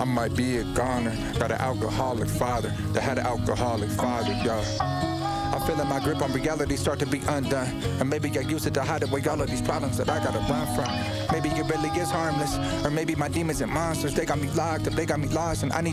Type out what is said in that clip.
might be a goner. Got an alcoholic father that had an alcoholic father, yeah. I'm feeling my grip on reality start to be undone. And maybe I use it to hide away all of these problems that I gotta run from. Maybe it really is harmless. Or maybe my demons and monsters, they got me locked up, they got me lost, and I need